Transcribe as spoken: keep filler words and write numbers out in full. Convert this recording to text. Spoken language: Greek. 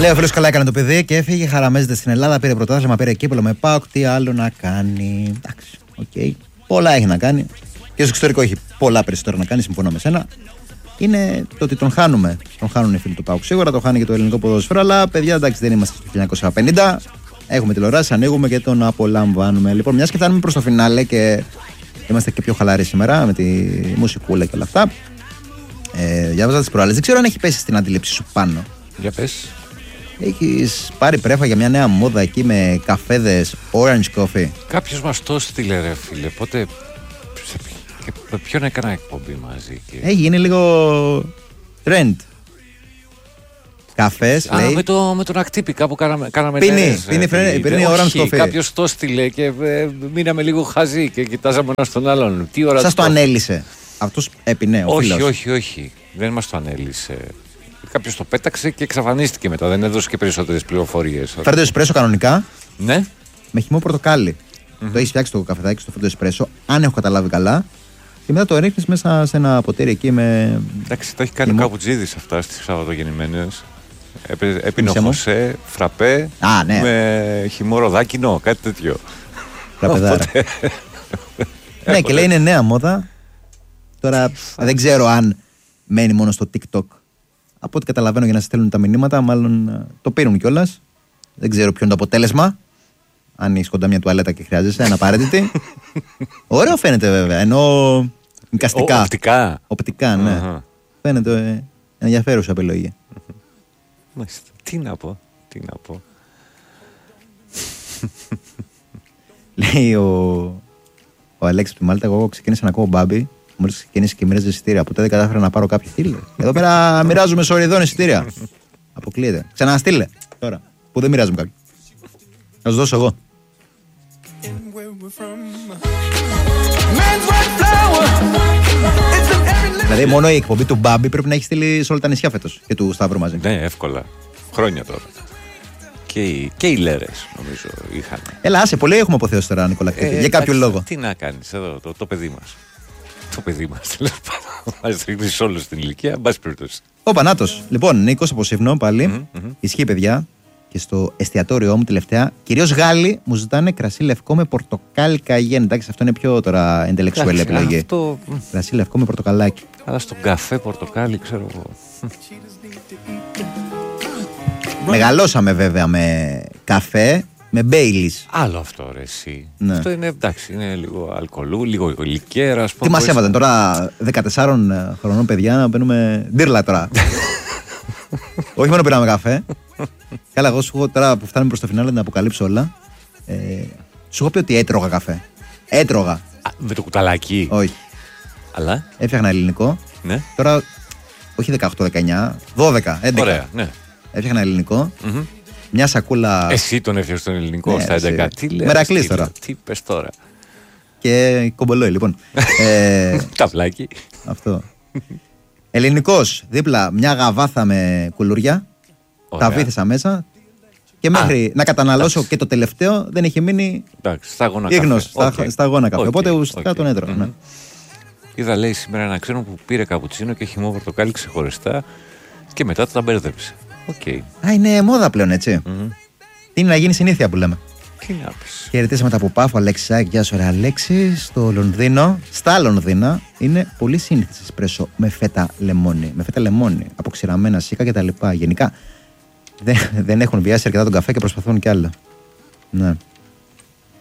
Λέει ο φίλος καλά έκανε το παιδί και έφυγε. Χαραμέζεται στην Ελλάδα. Πήρε πρωτάθλημα, πήρε κύπελλο με ΠΑΟΚ. Τι άλλο να κάνει. Εντάξει, οκ. Okay. Πολλά έχει να κάνει. Και στο εξωτερικό έχει πολλά περισσότερα να κάνει. Συμφωνώ με σένα. Είναι το ότι τον χάνουμε. Τον χάνουν οι φίλοι του ΠΑΟΚ σίγουρα. Το χάνει και το ελληνικό ποδόσφαιρο. Αλλά παιδιά, εντάξει, δεν είμαστε στο χίλια εννιακόσια πενήντα. Έχουμε τηλεοράσει, ανοίγουμε και τον απολαμβάνουμε. Λοιπόν, μια και φτάνουμε προς το φινάλε και είμαστε και πιο χαλαροί σήμερα με τη μουσικούλα και όλα αυτά. Ε, διάβαζα τις προάλλες. Δεν ξέρω αν έχει πέσει στην αντίληψη σου πάνω. Για πες. Έχεις πάρει πρέφα για μια νέα μόδα εκεί με καφέδες orange coffee. Κάποιος μας το στείλε ρε φίλε. Πότε. Με ποιον έκανα εκπομπή μαζί. Και... Έχει γίνει λίγο trend. Καφές, Α, λέει. με, το, με τον Ακτύπη κάπου κάναμε, κάναμε πίνει, νερές, πίνει, ε, πίνει orange coffee. Κάποιος το στείλε και ε, μείναμε λίγο χαζοί και κοιτάζαμε ένα στον άλλον. Τι ώρα σας το ανέλησε. Αυτός έπινε, ο όχι, φίλος. όχι, όχι. Δεν μας το ανέλησε. Κάποιος το πέταξε και εξαφανίστηκε μετά. Δεν έδωσε και περισσότερες πληροφορίες. Φέρτε εσπρέσο κανονικά. Ναι. Με χυμό πορτοκάλι. Mm-hmm. Το έχει φτιάξει το καφεδάκι στο φέρτε εσπρέσο, αν έχω καταλάβει καλά. Και μετά το ρίχνεις μέσα σε ένα ποτήρι εκεί με. Εντάξει, το έχει κάνει ο Καπουτζίδης αυτά στις Σαββατογεννημένες. Έπινε ο Χωσέ, φραπέ, Α, ναι. με χυμό ροδάκινο, κάτι τέτοιο. Φραπεδάρα. Ναι, και λέει είναι νέα μόδα. Τώρα δεν ξέρω αν μένει μόνο στο TikTok. Από ό,τι καταλαβαίνω για να σας στέλνουν τα μηνύματα, μάλλον το πήρουν κιόλας. Δεν ξέρω ποιο είναι το αποτέλεσμα. Αν είσαι κοντά μια τουαλέτα και χρειάζεσαι, αναπαραίτητη. Ωραίο φαίνεται βέβαια, ενώ εικαστικά. Οπτικά. Οπτικά, ναι. Uh-huh. Φαίνεται ε, ενδιαφέρουσα επιλογή. Uh-huh. Τι να πω, τι να πω. Λέει ο, ο Αλέξης του Μάλτα, εγώ ξεκίνησα να ακούω Μπάμπι, μόλις ξεκίνησε και μοίραζε εισιτήρια. Ποτέ δεν κατάφερα να πάρω κάποιο. Τι λέει. Εδώ πέρα μοιράζουμε σοριδών εισιτήρια. Αποκλείεται. Ξαναστείλε τώρα, που δεν μοιράζουμε κάποιο. Θα σου δώσω εγώ. Δηλαδή μόνο η εκπομπή του Μπάμπη πρέπει να έχει στείλει σε όλα τα νησιά φέτος και του Σταύρου μαζί. Ναι, εύκολα. Χρόνια τώρα. Και οι, και οι Λέρες νομίζω είχαν. Έλα, άσε, πολύ έχουμε αποθέωση τώρα, Νικόλα. Ε, για κάποιο λόγο. Τι να κάνεις εδώ, το, το παιδί μας. Το παιδί μας. Μας ρίχνεις όλους στην ηλικία, μπας περιπτώσει. Ο Πανάτος. Λοιπόν, Νίκος από Σύφνο πάλι. Mm-hmm. Ισχύει, παιδιά. Και στο εστιατόριό μου τελευταία, κυρίως Γάλλοι μου ζητάνε κρασί λευκό με πορτοκάλι καγιέν. Εντάξει, αυτό είναι πιο τώρα εντελεξουέλ επιλογή. Αυτό... Κρασί λευκό με πορτοκαλάκι. Αλλά στον καφέ πορτοκάλι, ξέρω εγώ. Μεγαλώσαμε βέβαια με καφέ, με Μπέιλις. Άλλο αυτό ρε εσύ. Ναι. Αυτό είναι εντάξει, είναι λίγο αλκοολού, λίγο λικέρα. Τι μας έβαζαν τώρα δεκατεσσάρων χρονών παιδιά να παίρνουμε ντύρλα τώρα. Όχι μόνο πήραμε καφέ. Καλά, εγώ σου έχω τώρα που φτάνουμε προς το φινάλε να αποκαλύψω όλα. Ε, σου έχω πει ότι έτρωγα καφέ. Έτρωγα. Α, με το κουταλάκι. Όχι. Αλλά. Έφτιαχνα ελληνικό. Ναι. Τώρα, όχι δεκαοκτώ δεκαεννιά, δώδεκα, έντεκα. Ωραία, ναι. Έφτιαχνα ελληνικό. Mm-hmm. Μια σακούλα. Εσύ τον έφτιαξες τον ελληνικό, ναι, στα έντεκα. Τι λες. Μερακλής τώρα. Τι πες τώρα. Και κομπολόι, λοιπόν. ε, Ταυλάκι. Αυτό. Ελληνικός, δίπλα μια γαβάθα με κουλουριά. Ωραία. Τα βήθησα μέσα. Και μέχρι Α, να καταναλώσω εντάξει. και το τελευταίο δεν έχει μείνει ίγνος στα, okay. στα αγώνα καφέ. Okay. Οπότε ουσιαστικά okay. τον έτρωγα. Mm-hmm. Ναι. Είδα λέει σήμερα ένα ξένο που πήρε καπουτσίνο και χυμό πορτοκάλι ξεχωριστά και μετά το τα μπέρδεψε. Okay. Α, είναι μόδα πλέον, έτσι. Mm-hmm. Τι είναι να γίνει συνήθεια που λέμε. Τι να πεις. Χαιρετίσματα από Πάφο, Αλέξη Σάκη. Γεια σου, ρε Αλέξη. Στο Λονδίνο, στα Λονδίνα, είναι πολύ σύνηθες εσπρέσο με φέτα λεμόνι. Με φέτα λεμόνι, αποξηραμένα σίκα κτλ. Γενικά δεν, δεν έχουν βιάσει αρκετά τον καφέ και προσπαθούν κι άλλα. Ναι.